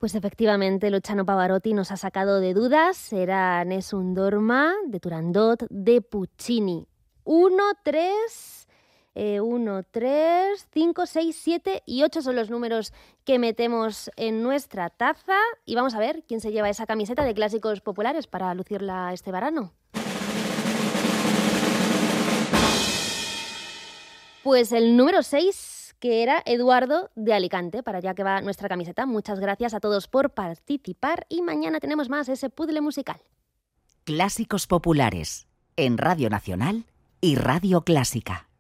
Pues efectivamente, Luciano Pavarotti nos ha sacado de dudas. Era Nessun Dorma, de Turandot, de Puccini. 1, 3, 5, 6, 7 y 8 son los números que metemos en nuestra taza. Y vamos a ver quién se lleva esa camiseta de clásicos populares para lucirla este verano. Pues el número 6, que era Eduardo de Alicante. Para allá que va nuestra camiseta. Muchas gracias a todos por participar y mañana tenemos más ese puzzle musical. Clásicos populares en Radio Nacional y Radio Clásica.